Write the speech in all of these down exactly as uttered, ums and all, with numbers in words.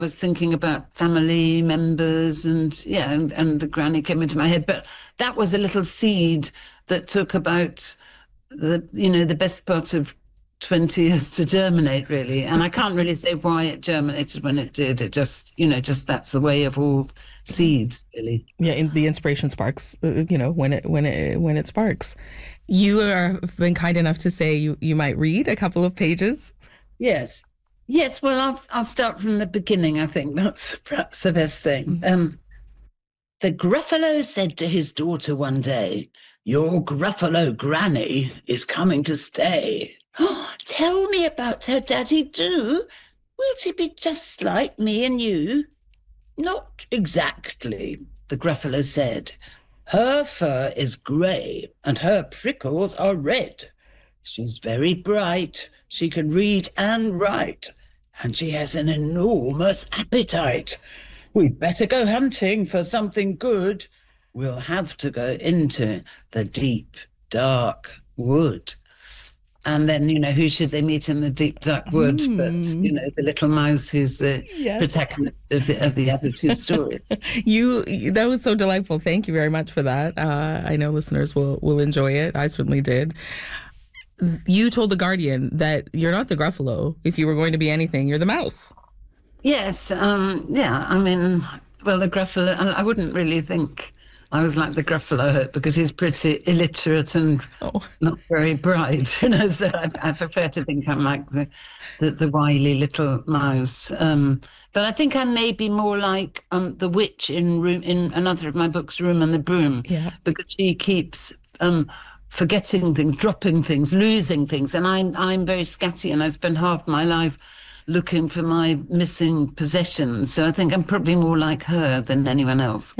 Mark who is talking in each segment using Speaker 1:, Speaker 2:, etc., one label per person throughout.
Speaker 1: was thinking about family members and, yeah, and, and the granny came into my head. But that was a little seed that took about the, you know, the best part of twenty years to germinate, really. And I can't really say why it germinated when it did. It just, you know, just that's the way of all seeds, really.
Speaker 2: Yeah, in the inspiration sparks, uh, you know, when it when it when it sparks. You have been kind enough to say you, you might read a couple of pages.
Speaker 1: Yes. Yes, well, I'll, I'll start from the beginning, I think. That's perhaps the best thing. Mm-hmm. Um, the Gruffalo said to his daughter one day, "Your Gruffalo granny is coming to stay." "Oh, tell me about her, Daddy, do. Will she be just like me and you?" "Not exactly," the Gruffalo said. "Her fur is grey and her prickles are red. She's very bright. She can read and write. And she has an enormous appetite. We'd better go hunting for something good. We'll have to go into the deep, dark wood." And then, you know, who should they meet in the deep, dark wood mm. but, you know, the little mouse who's the yes. protagonist of the, of the other two stories.
Speaker 2: you, that was so delightful. Thank you very much for that. Uh, I know listeners will, will enjoy it. I certainly did. You told The Guardian that you're not the Gruffalo. If you were going to be anything, you're the mouse.
Speaker 1: Yes. Um, yeah. I mean, well, the Gruffalo, I wouldn't really think I was like the Gruffalo because he's pretty illiterate and oh. not very bright, you know. So I, I prefer to think I'm like the the, the wily little mouse. Um, but I think I may be more like um, the witch in room in another of my books, Room and the Broom,
Speaker 2: yeah.
Speaker 1: because she keeps um, forgetting things, dropping things, losing things, and I'm I'm very scatty, and I spend half my life looking for my missing possessions. So I think I'm probably more like her than anyone else.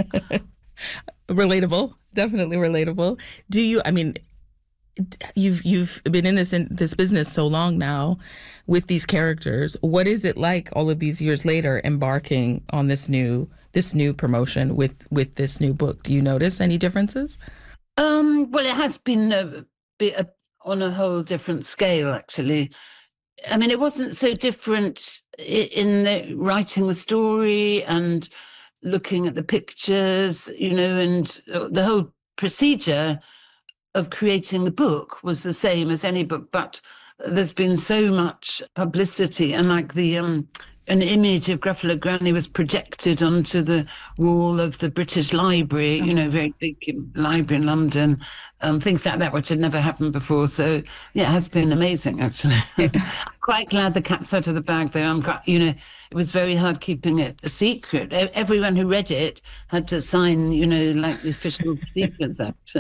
Speaker 2: Relatable, definitely relatable. Do you, I mean, you've you've been in this in this business so long now with these characters. What is it like all of these years later embarking on this new this new promotion with with this new book? Do you notice any differences?
Speaker 1: Um, well, it has been a bit a, on a whole different scale, actually. I mean, it wasn't so different in the writing the story and looking at the pictures, you know, and the whole procedure of creating the book was the same as any book, but there's been so much publicity, and like the um, an image of Gruffalo Granny was projected onto the wall of the British Library, you know, very big library in London, um, things like that, which had never happened before. So, yeah, it has been amazing, actually. I'm quite glad the cat's out of the bag, though. I'm quite, you know, it was very hard keeping it a secret. Everyone who read it had to sign, you know, like the official Secrets Act.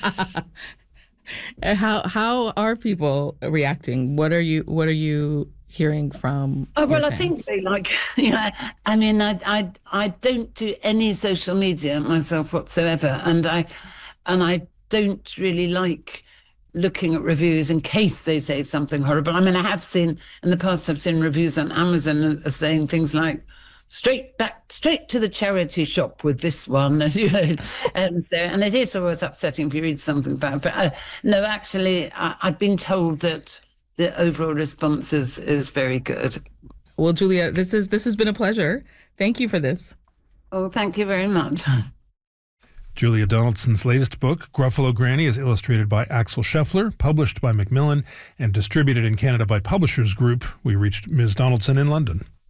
Speaker 2: How how are people reacting? What are you What are you hearing from?
Speaker 1: Oh, well,
Speaker 2: your
Speaker 1: I
Speaker 2: fans?
Speaker 1: think they like, you know, I mean, I, I, I don't do any social media myself whatsoever. And I, and I don't really like looking at reviews in case they say something horrible. I mean, I have seen, in the past, I've seen reviews on Amazon saying things like, straight back, straight to the charity shop with this one, and you know, and so, and it is always upsetting if you read something bad. But uh, no, actually, I, I've been told that the overall response is is very good.
Speaker 2: Well, Julia, this is this has been a pleasure. Thank you for this.
Speaker 1: Oh, thank you very much.
Speaker 3: Julia Donaldson's latest book, Gruffalo Granny, is illustrated by Axel Scheffler, published by Macmillan, and distributed in Canada by Publishers Group. We reached Miz Donaldson in London.